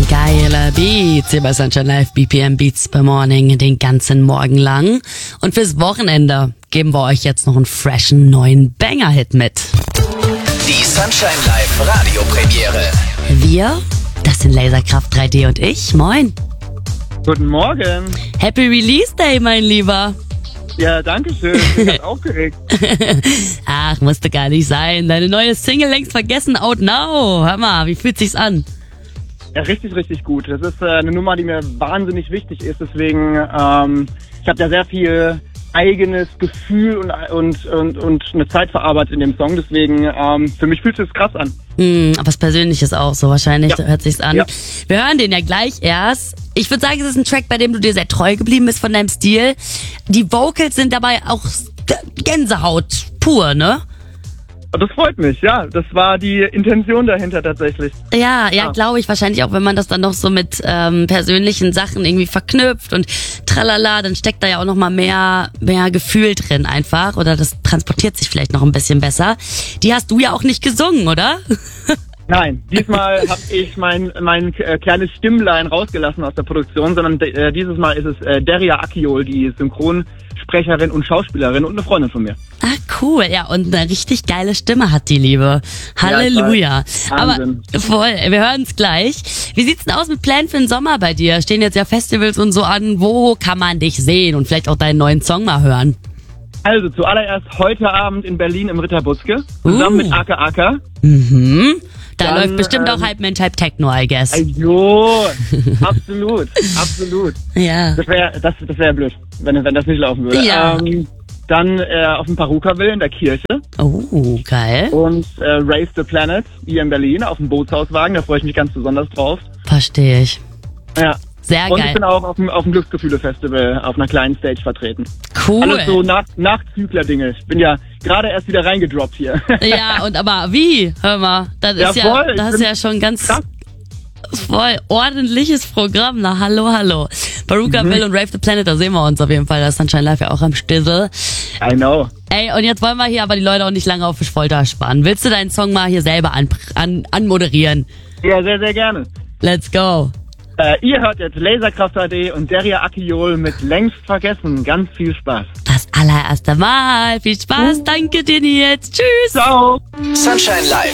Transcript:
Geile Beats hier bei Sunshine Live, BPM Beats per Morning den ganzen Morgen lang. Und fürs Wochenende geben wir euch jetzt noch einen freshen neuen Banger-Hit mit. Die Sunshine Live Radiopremiere. Wir, das sind Laserkraft 3D und ich. Moin. Guten Morgen. Happy Release Day, mein Lieber. Ja, danke schön. Ich bin ganz aufgeregt. Ach, musste gar nicht sein. Deine neue Single längst vergessen, Out Now. Hör mal, wie fühlt sich's an? Ja, richtig, richtig gut. Das ist eine Nummer, die mir wahnsinnig wichtig ist. Deswegen, ich habe da sehr viel eigenes Gefühl und eine Zeit verarbeitet in dem Song. Deswegen, für mich fühlt sich das krass an. Aber was Persönliches auch, so wahrscheinlich, Ja. hört sich's an. Ja. Wir hören den ja gleich erst. Ich würde sagen, es ist ein Track, bei dem du dir sehr treu geblieben bist von deinem Stil. Die Vocals sind dabei auch Gänsehaut pur, ne? Das freut mich, ja. Das war die Intention dahinter tatsächlich. Ja, glaube ich. Wahrscheinlich auch, wenn man das dann noch so mit persönlichen Sachen irgendwie verknüpft und tralala, dann steckt da ja auch noch mal mehr Gefühl drin einfach. Oder das transportiert sich vielleicht noch ein bisschen besser. Die hast du ja auch nicht gesungen, oder? Nein, diesmal habe ich mein kleines Stimmlein rausgelassen aus der Produktion, sondern dieses Mal ist es Deria Akiol, die Synchronsprecherin und Schauspielerin und eine Freundin von mir. Ah, cool. Ja, und eine richtig geile Stimme hat die Liebe. Halleluja. Aber Wahnsinn. voll, wir hören es gleich. Wie sieht's denn aus mit Plänen für den Sommer bei dir? Stehen jetzt ja Festivals und so an. Wo kann man dich sehen und vielleicht auch deinen neuen Song mal hören? Also zuallererst heute Abend in Berlin im Ritterbuske, zusammen mit Aka Aka. Da Dann, läuft bestimmt auch halb Mensch, halb Techno, I guess. Jo, absolut, absolut. Ja. Das wär blöd, wenn das nicht laufen würde. Ja. Dann auf dem Parukaville in der Kirche Oh, geil. und Race the Planet hier in Berlin auf dem Bootshauswagen, da freue ich mich ganz besonders drauf. Verstehe ich. Ja. Sehr Und ich geil. bin auch auf dem Glücksgefühle-Festival auf einer kleinen Stage vertreten. Cool. Alles so Nachzügler-Dinge. Ich bin ja gerade erst wieder reingedroppt hier. Ja, und aber wie? Hör mal, das Ja, ist voll. das Ich ist bin ja schon ganz krass. voll ordentliches Programm. Na, hallo. Parukaville und Rave the Planet, da sehen wir uns auf jeden Fall. Da ist Sunshine Live ja auch am Stissel. I know. Ey, und jetzt wollen wir hier aber die Leute auch nicht lange auf die Folter spannen. Willst du deinen Song mal hier selber anmoderieren? Ja, sehr, sehr gerne. Let's go. Ihr hört jetzt Laserkraft AD und Deria Akiol mit Längst vergessen. Ganz viel Spaß. Das allererste Mal. Viel Spaß. Danke dir, Nils. Tschüss. Ciao. Sunshine Live